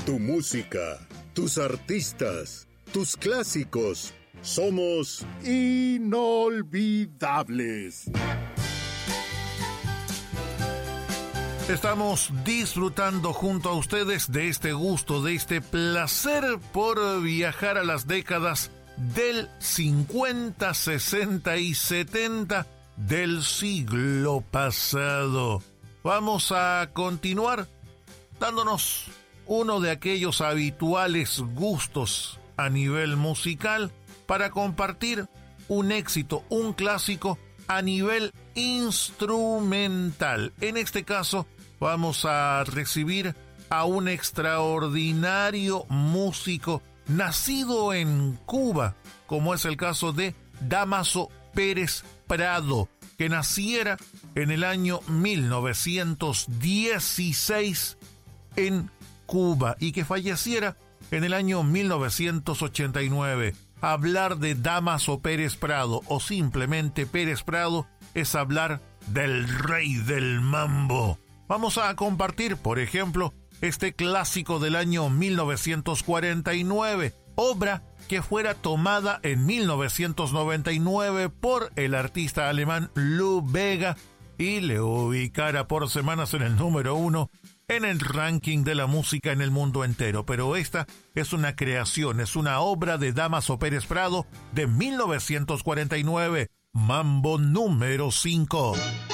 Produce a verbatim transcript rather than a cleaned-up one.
Tu música, tus artistas, tus clásicos. Somos inolvidables. Estamos disfrutando junto a ustedes de este gusto, de este placer por viajar a las décadas del cincuenta, sesenta y setenta del siglo pasado. Vamos a continuar dándonos uno de aquellos habituales gustos a nivel musical para compartir un éxito, un clásico a nivel instrumental. En este caso vamos a recibir a un extraordinario músico nacido en Cuba, como es el caso de Dámaso Pérez Prado, que naciera en el año mil novecientos dieciséis en Cuba y que falleciera en el año mil novecientos ochenta y nueve. Hablar de Dámaso Pérez Prado o simplemente Pérez Prado es hablar del rey del mambo. Vamos a compartir, por ejemplo, este clásico del año mil novecientos cuarenta y nueve, obra que fuera tomada en mil novecientos noventa y nueve por el artista alemán Lou Bega y le ubicara por semanas en el número uno en el ranking de la música en el mundo entero. Pero esta es una creación, es una obra de Dámaso Pérez Prado de mil novecientos cuarenta y nueve, Mambo número cinco.